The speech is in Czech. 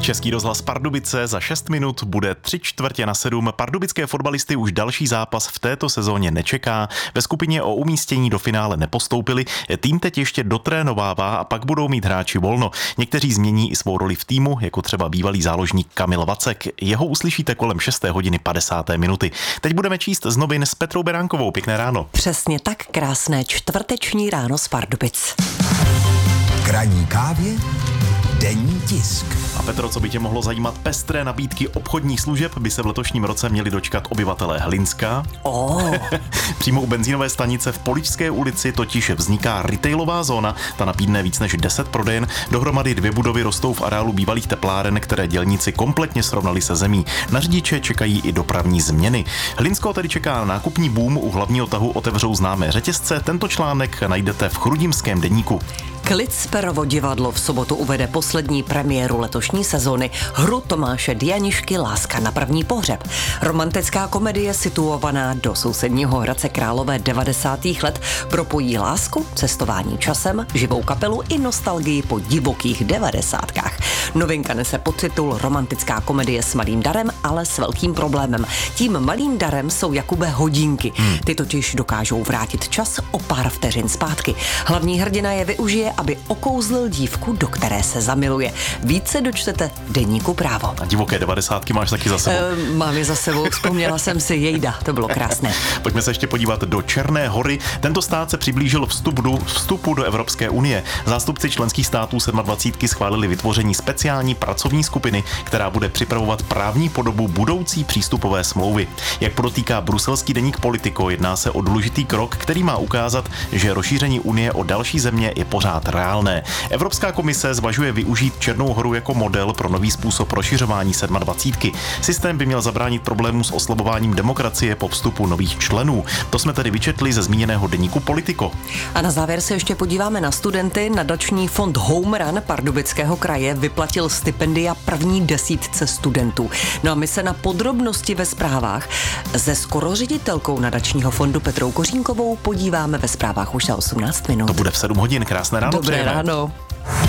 Český rozhlas Pardubice za 6 minut bude 6:45. Pardubické fotbalisty už další zápas v této sezóně nečeká. Ve skupině o umístění do finále nepostoupili. Tým teď ještě dotrénovává a pak budou mít hráči volno. Někteří změní i svou roli v týmu, jako třeba bývalý záložník Kamil Vacek. Jeho uslyšíte kolem 6:50. Teď budeme číst z novin s Petrou Beránkovou. Pěkné ráno. Přesně tak, krásné čtvrteční ráno z Pardubic. K ranní kávě denní tisk. A Petro, co by tě mohlo zajímat, pestré nabídky obchodních služeb by se v letošním roce měli dočkat obyvatelé Hlinska. Přímo u benzínové stanice v Poličské ulici totiž vzniká retailová zóna, ta nabídne víc než 10 prodejen. Dohromady 2 budovy rostou v areálu bývalých tepláren, které dělníci kompletně srovnali se zemí. Na řidiče čekají i dopravní změny. Hlinsko tedy čeká nákupní boom, u hlavního tahu otevřou známé řetězce. Tento článek najdete v Chrudimském deníku. Klitsperovo divadlo v sobotu uvede poslední premiéru letošní sezóny, hru Tomáše Dianišky Láska na první pohřeb. Romantická komedie situovaná do sousedního Hradce Králové 90. let propojí lásku, cestování časem, živou kapelu i nostalgii po divokých 90kách. Novinka nese podtitul Romantická komedie s malým darem, ale s velkým problémem. Tím malým darem jsou Jakube hodinky. Ty totiž dokážou vrátit čas o pár vteřin zpátky. Hlavní hrdina je využije, aby okouzlil dívku, do které se zamiluje. Více dočtete v deníku Právo. A divoké 90ky máš taky za sebou. Mám je za sebou, vzpomněla jsem si, jejda, to bylo krásné. Pojďme se ještě podívat do Černé Hory. Tento stát se přiblížil vstupu do Evropské unie. Zástupci členských států 27 schválili vytvoření speciální pracovní skupiny, která bude připravovat právní podobu budoucí přístupové smlouvy. Jak podotýká bruselský deník Politico, jedná se o důležitý krok, který má ukázat, že rozšíření unie o další země je pořád reálné. Evropská komise zvažuje využít Černou Horu jako model pro nový způsob rozšiřování 27. Systém by měl zabránit problémům s oslabováním demokracie po vstupu nových členů. To jsme tedy vyčetli ze zmíněného deníku Politico. A na závěr se ještě podíváme na studenty. Nadační fond Home Run Pardubického kraje vyplatil stipendia první 10 studentů. No a my se na podrobnosti ve zprávách se skoroředitelkou nadačního fondu Petrou Kořínkovou podíváme ve zprávách už za 18 minut. To bude v 7 hodin. Krásné ráno. Dobré ráno.